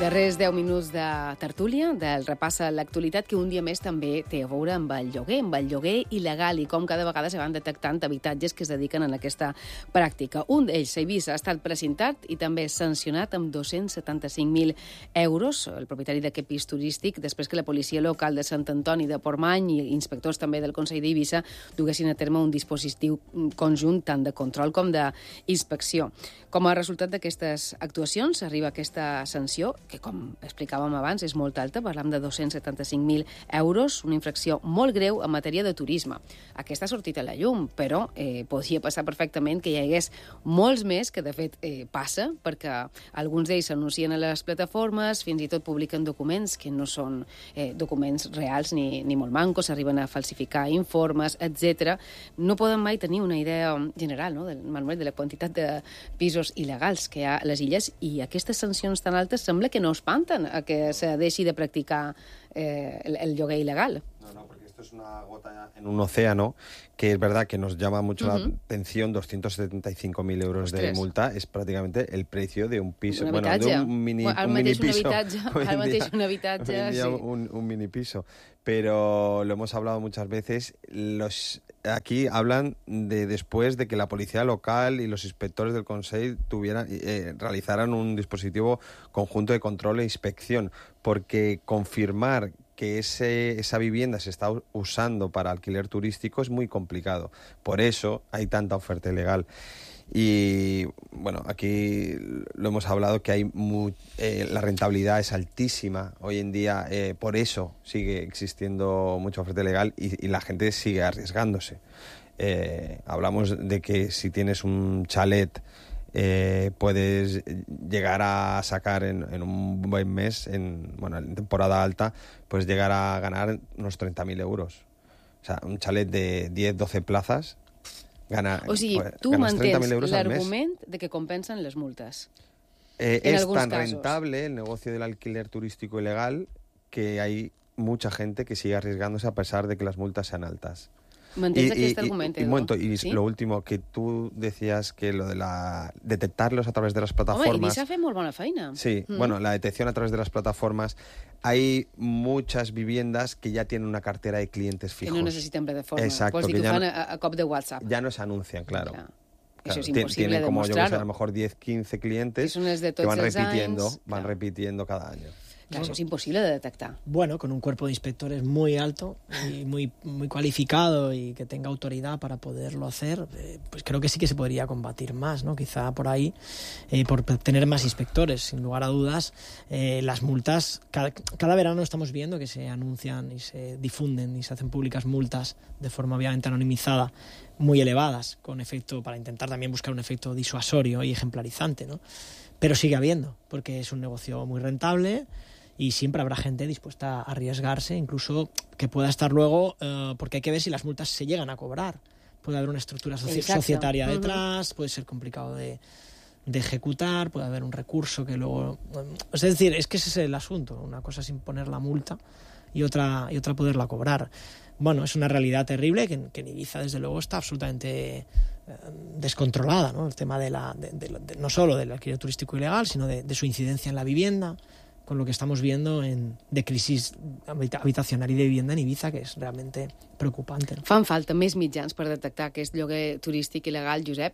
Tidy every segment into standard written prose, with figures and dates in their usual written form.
Darrers 10 minuts de tertúlia, del repàs a l'actualitat, que un dia més també té a veure amb el lloguer il·legal i com cada vegada se van detectant habitatges que es dediquen a aquesta pràctica. Un d'ells, a Eivissa, ha estat precintat i també sancionat amb 275.000 euros, el propietari d'aquest pis turístic, després que la policia local de Sant Antoni de Portmany i inspectors també del Consell d'Eivissa duguessin a terme un dispositiu conjunt tant de control com d'inspecció. Com a resultat d'aquestes actuacions arriba aquesta sanció, que com explicàvem abans és molt alta, parlam de 275.000 euros, una infracció molt greu en matèria de turisme. Aquesta ha sortit a la llum, però podria passar perfectament que hi hagués molts més, que de fet passa, perquè alguns d'ells s'anuncien a les plataformes, fins i tot publiquen documents que no són documents reals ni molt mancos, arriben a falsificar informes, etc. No poden mai tenir una idea general, no, Manuel, de la quantitat de pisos il·legals que hi ha a les illes, i aquestes sancions tan altes sembla que no espanten a que se deixi de practicar el lloguer ilegal. No, porque esto es una gota en un océano, que es verdad que nos llama mucho la atención. 275.000 euros de multa es prácticamente el precio de un piso. Un habitatge. Bueno, de un mini piso. Un habitatge, sí. Un mini piso. Pero lo hemos hablado muchas veces. Aquí hablan de después de que la policía local y los inspectores del Consell realizaran un dispositivo conjunto de control e inspección, porque confirmar que esa vivienda se está usando para alquiler turístico es muy complicado. Por eso hay tanta oferta ilegal. Y bueno, aquí lo hemos hablado, que hay la rentabilidad es altísima hoy en día, por eso sigue existiendo mucha oferta ilegal y la gente sigue arriesgándose. Hablamos de que si tienes un chalet puedes llegar a sacar en un buen mes, en temporada alta, puedes llegar a ganar unos 30.000 euros. O sea, un chalet de 10-12 plazas. O sigui, tu mantens l'argument de que compensen les multes. Es tan rentable el negocio del alquiler turístico ilegal que hay mucha gente que sigue arriesgándose a pesar de que las multas sean altas. Mantens aquest argument, Edu? ¿Sí? Lo último, que tú decías que lo de detectarlos a través de las plataformas... Home, Eivissa ha fet molt bona feina. Sí, bueno, la detección a través de las plataformas. Hay muchas viviendas que ya tienen una cartera de clientes fijos. Que no necesiten plataforma. Exacto. Pues que ho fan a cop de WhatsApp. Ya no se anuncian, claro. Eso es imposible tienen como, demostrar. yo que sé, a lo mejor 10-15 clientes que van repitiendo cada año. Claro, eso es imposible de detectar. Bueno, con un cuerpo de inspectores muy alto y muy cualificado y que tenga autoridad para poderlo hacer, pues creo que sí que se podría combatir más, ¿no? Quizá por ahí, por tener más inspectores, sin lugar a dudas. Las multas, cada verano estamos viendo que se anuncian y se difunden y se hacen públicas multas de forma obviamente anonimizada, muy elevadas, con efecto, para intentar también buscar un efecto disuasorio y ejemplarizante, ¿no? Pero sigue habiendo, porque es un negocio muy rentable y siempre habrá gente dispuesta a arriesgarse, incluso que pueda estar luego, porque hay que ver si las multas se llegan a cobrar. Puede haber una estructura societaria detrás, puede ser complicado de ejecutar, puede haber un recurso que luego... Es decir, es que ese es el asunto. Una cosa es imponer la multa y otra poderla cobrar. Bueno, es una realidad terrible que en Ibiza, desde luego, está absolutamente descontrolada, ¿no? El tema no solo del alquiler turístico ilegal, sino de su incidencia en la vivienda, con lo que estamos viendo de crisis habitacional y de vivienda en Ibiza, que es realmente preocupante, ¿no? Fan falta més mitjans per detectar aquest lloguer turístic il·legal, Josep?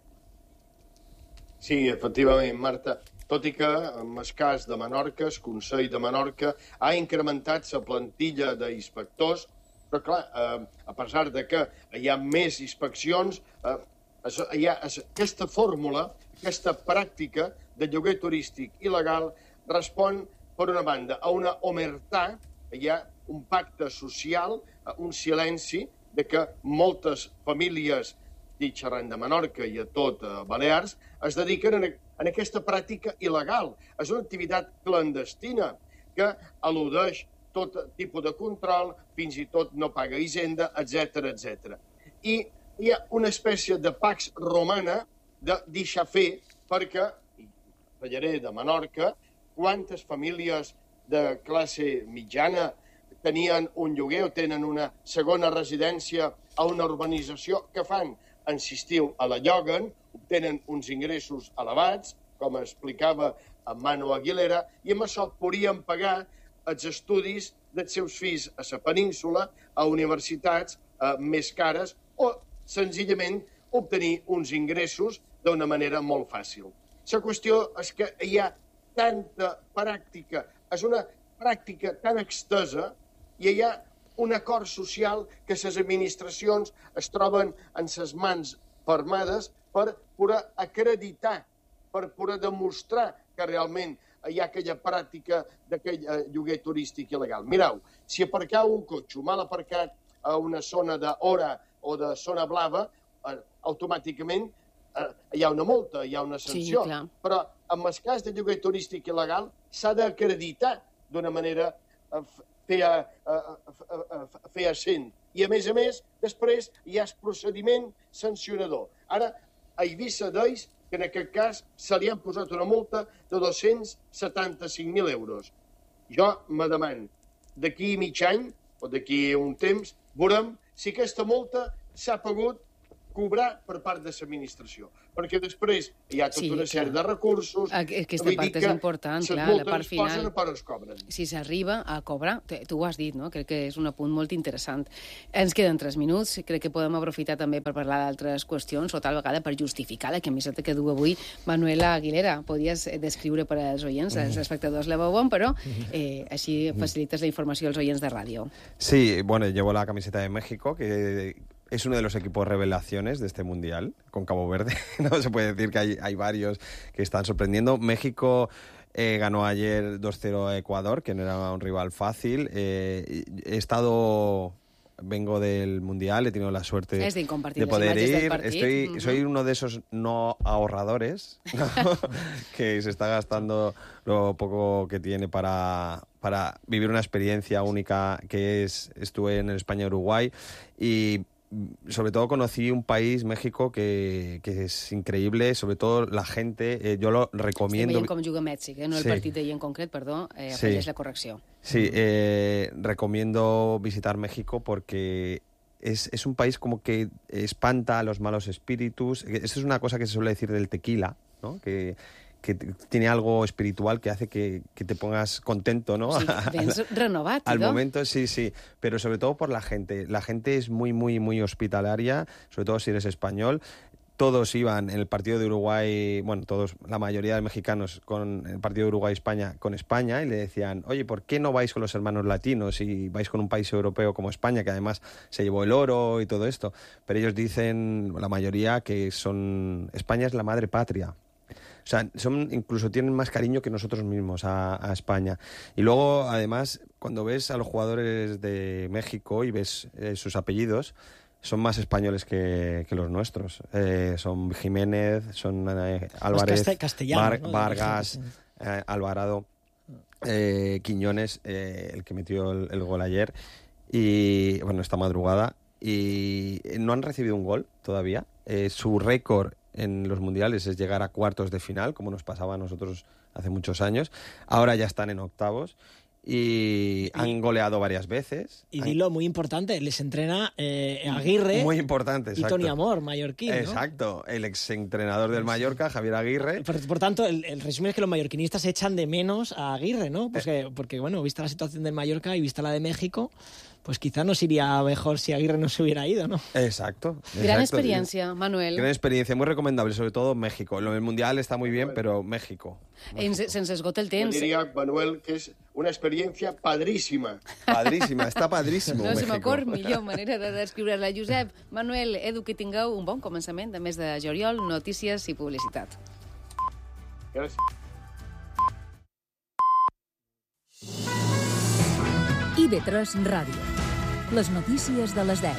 Sí, efectivament, Marta. Tot i que, en el cas de Menorca, el Consell de Menorca ha incrementat la plantilla d'inspectors, però clar, a pesar de que hi ha més inspeccions, hi ha aquesta fórmula, aquesta pràctica de lloguer turístic il·legal respon, per una banda, a una omertà, hi ha un pacte social, un silenci de que moltes famílies, dic xerrant de Menorca i a tot Balears, es dediquen a aquesta pràctica il·legal. És una activitat clandestina que al·ludeix tot tipus de control, fins i tot no paga hisenda, etc. I hi ha una espècie de pax romana de deixar fer, perquè, parlaré de Menorca, quantes famílies de classe mitjana tenien un lloguer o tenen una segona residència a una urbanització que fan en l'estiu a la lloguen, obtenen uns ingressos elevats, com explicava amb Manu Aguilera, i amb això podien pagar els estudis dels seus fills a la península, a universitats més cares, o senzillament obtenir uns ingressos d'una manera molt fàcil. La qüestió és que hi ha tanta pràctica, és una pràctica tan extesa, i hi ha un acord social que les administracions es troben en les mans fermades per poder acreditar, per poder demostrar que realment hi ha aquella pràctica d'aquell lloguer turístic il·legal. Mireu, si aparcau un cotxe mal aparcat a una zona d'hora o de zona blava, automàticament hi ha una multa, hi ha una sanció. Sí, però en el cas de lloguer turístic il·legal s'ha d'acreditar d'una manera fehaent. I, a més, després hi ha el procediment sancionador. Ara, a Eivissa d'ells, que en aquest cas se li han posat una multa de 275.000 euros. Jo me demano, d'aquí mig any, o d'aquí un temps, veurem si aquesta multa s'ha pogut cobrar per part de l'administració. Perquè després hi ha tota una sèrie de recursos. Aquesta part és important, clar, la part final. Es cobren. Si s'arriba a cobrar, tu ho has dit, no? Crec que és un apunt molt interessant. Ens queden 3 minuts, crec que podem aprofitar també per parlar d'altres qüestions, o tal vegada per justificar la camiseta que du avui Manuela Aguilera. Podies descriure per als oients, als espectadors la veuen, però així facilites la informació als oients de ràdio. Sí, bueno, llevo la camiseta de México, que es uno de los equipos revelaciones de este Mundial, con Cabo Verde. No se puede decir que hay varios que están sorprendiendo. México ganó ayer 2-0 a Ecuador, que no era un rival fácil. Vengo del Mundial, he tenido la suerte de poder ir. Soy uno de esos no ahorradores, ¿no? Que se está gastando lo poco que tiene para vivir una experiencia única estuve en España-Uruguay y sobre todo conocí un país, México, que es increíble, sobre todo la gente, yo lo recomiendo. Estem veient com juga Mèxic, no el partit d'ahir en concret, perdó, afegeix la correcció. Sí, recomiendo visitar México porque es un país como que espanta a los malos espíritus. Eso es una cosa que se suele decir del tequila, ¿no? Que tiene algo espiritual que hace que te pongas contento, ¿no? Sí, vens renovat, al momento, sí, pero sobre todo por la gente. La gente es muy, muy, muy hospitalaria, sobre todo si eres español. Todos iban en el partido de Uruguay, bueno, la mayoría de mexicanos con el partido de Uruguay-España con España, y le decían, oye, ¿por qué no vais con los hermanos latinos y vais con un país europeo como España, que además se llevó el oro y todo esto? Pero ellos dicen, la mayoría, que España es la madre patria. O sea, incluso tienen más cariño que nosotros mismos a España. Y luego, además, cuando ves a los jugadores de México y ves sus apellidos, son más españoles que los nuestros. Son Jiménez, son Álvarez, ¿no? Vargas, Alvarado, Quiñones, el que metió el gol ayer, y bueno, esta madrugada. Y no han recibido un gol todavía. Su récord en los mundiales es llegar a cuartos de final, como nos pasaba a nosotros hace muchos años. Ahora ya están en octavos y han goleado varias veces. Y dilo, muy importante, les entrena Aguirre. Muy importante, exacto. Y Toni Amor, mallorquín, ¿no? Exacto, el exentrenador del Mallorca, Javier Aguirre. Por tanto, el resumen es que los mallorquinistas echan de menos a Aguirre, ¿no? Porque, bueno, vista la situación del Mallorca y vista la de México, pues quizá nos iría mejor si Aguirre no se hubiera ido, ¿no? Exacto. Gran experiencia, Manuel. Gran experiencia, muy recomendable, sobre todo México. Lo del Mundial está muy bien, pero México. Se'ns esgota el temps. Jo diria, Manuel, que és una experiència padríssima. Padríssima, està padríssim, No México. se m'acord millor manera de descriure-la. Josep, Manuel, Edu, que tingueu un bon començament de mes de juliol, notícies i publicitat. Gràcies. IB3 Ràdio. Les notícies de les 10.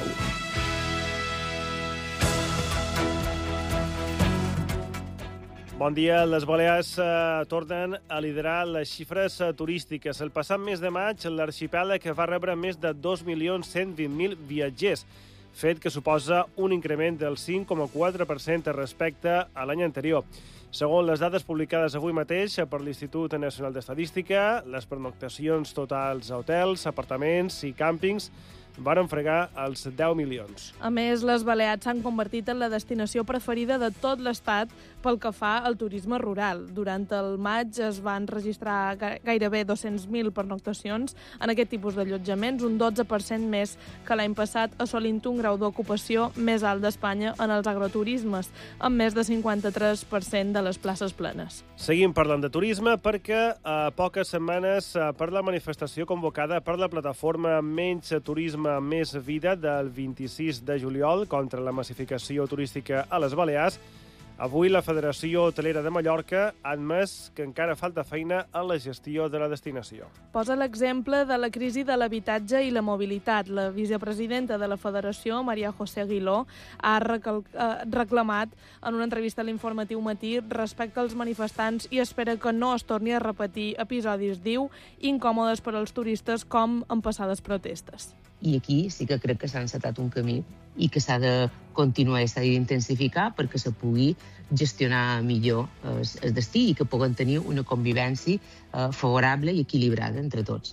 Bon dia. Les Balears tornen a liderar les xifres turístiques. El passat mes de maig, l'arxipèlag va rebre més de 2.120.000 viatgers, fet que suposa un increment del 5,4% respecte a l'any anterior. Segons les dades publicades avui mateix per l'Institut Nacional d'Estadística, les pernoctacions totals a hotels, apartaments i càmpings varen fregar els 10 milions. A més, les Balears s'han convertit en la destinació preferida de tot l'Estat pel que fa al turisme rural. Durant el maig es van registrar gairebé 200.000 pernoctacions en aquest tipus d'allotjaments, un 12% més que l'any passat, assolint un grau d'ocupació més alt d'Espanya en els agroturismes, amb més de 53% de les places plenes. Seguim parlant de turisme perquè a poques setmanes per la manifestació convocada per la plataforma Menys Turisme, Més Vida del 26 de juliol contra la massificació turística a les Balears, avui la Federació Hotelera de Mallorca ha admès que encara falta feina a la gestió de la destinació. Posa l'exemple de la crisi de l'habitatge i la mobilitat. La vicepresidenta de la Federació, Maria José Aguiló, ha reclamat en una entrevista a l'Informatiu Matí respecte als manifestants i espera que no es torni a repetir episodis, diu, incòmodes per als turistes com en passades protestes. I aquí sí que crec que s'ha encetat un camí i que s'ha de continuar i s'ha d'intensificar perquè se pugui gestionar millor el destí i que puguem tenir una convivència favorable i equilibrada entre tots.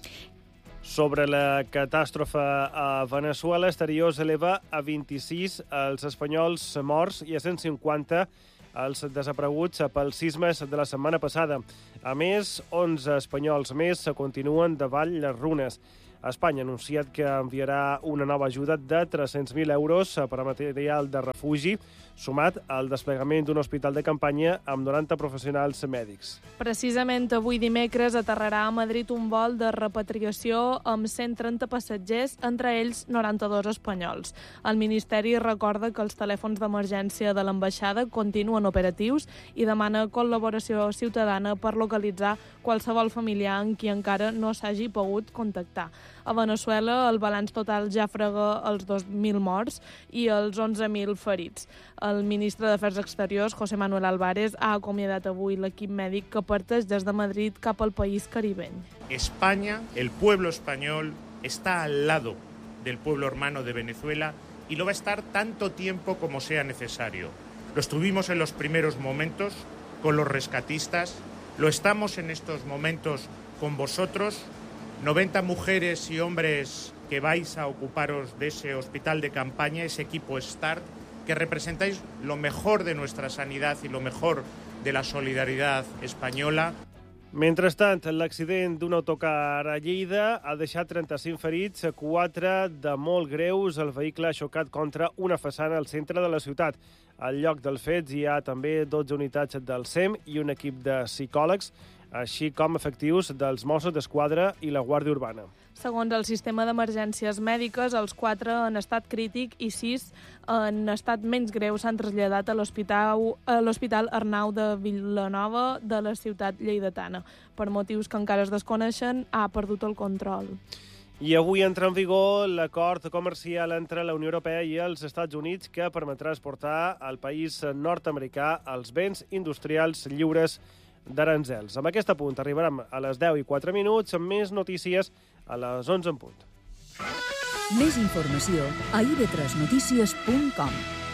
Sobre la catàstrofe a Veneçuela, Exteriors eleva a 26 els espanyols morts i a 150 els desapareguts pels sismes de la setmana passada. A més, 11 espanyols més continuen davall les runes. Espanya ha anunciat que enviarà una nova ajuda de 300.000 euros per a material de refugi, sumat al desplegament d'un hospital de campanya amb 90 professionals mèdics. Precisament avui dimecres aterrarà a Madrid un vol de repatriació amb 130 passatgers, entre ells 92 espanyols. El Ministeri recorda que els telèfons d'emergència de l'ambaixada continuen operatius i demana col·laboració ciutadana per localitzar qualsevol familiar en qui encara no s'hagi pogut contactar. A Veneçuela el balanç total ja frega els 2.000 morts i els 11.000 ferits. El ministre d'Afers Exteriors, José Manuel Álvarez, ha acomiadat avui l'equip mèdic que parteix des de Madrid cap al país caribeny. España, el pueblo español, está al lado del pueblo hermano de Venezuela y lo va a estar tanto tiempo como sea necesario. Lo estuvimos en los primeros momentos con los rescatistas, lo estamos en estos momentos con vosotros, 90 mujeres y hombres que vais a ocuparos de ese hospital de campaña, ese equipo START, que representáis lo mejor de nuestra sanidad y lo mejor de la solidaridad española. Mentrestant, l'accident d'un autocar a Lleida ha deixat 35 ferits, 4 de molt greus. El vehicle ha xocat contra una façana al centre de la ciutat. Al lloc dels fets hi ha també 12 unitats del SEM i un equip de psicòlegs, així com efectius dels Mossos d'Esquadra i la Guàrdia Urbana. Segons el sistema d'emergències mèdiques, els 4 en estat crític i 6 en estat menys greu s'han traslladat a l'Hospital Arnau de Vilanova de la ciutat lleidatana. Per motius que encara es desconeixen, ha perdut el control. I avui entra en vigor l'acord comercial entre la Unió Europea i els Estats Units que permetrà exportar al país nord-americà els béns industrials lliures d'aranzels. Amb aquest punt arribarem a les 10:04 amb més notícies a les 11 en punt. Més informació a ib3notícies.com.